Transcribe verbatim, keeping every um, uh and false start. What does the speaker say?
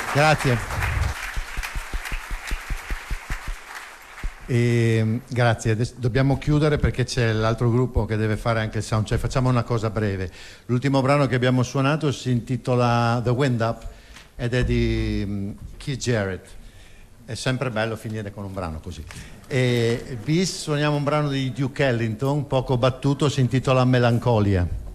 Grazie. E, grazie, adesso dobbiamo chiudere perché c'è l'altro gruppo che deve fare anche il soundcheck. Facciamo una cosa breve. L'ultimo brano che abbiamo suonato si intitola The Wind Up ed è di um, Keith Jarrett. È sempre bello finire con un brano così. E bis suoniamo un brano di Duke Ellington, poco battuto, si intitola Melancolia.